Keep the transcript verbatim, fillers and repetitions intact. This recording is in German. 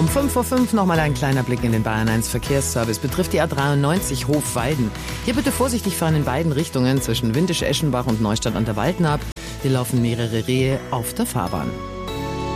Um fünf Uhr fünf nochmal ein kleiner Blick in den Bayern eins Verkehrsservice. Betrifft die A dreiundneunzig Hofweiden. Hier bitte vorsichtig fahren in beiden Richtungen zwischen Windisch-Eschenbach und Neustadt an der Waldnaab. Hier laufen mehrere Rehe auf der Fahrbahn.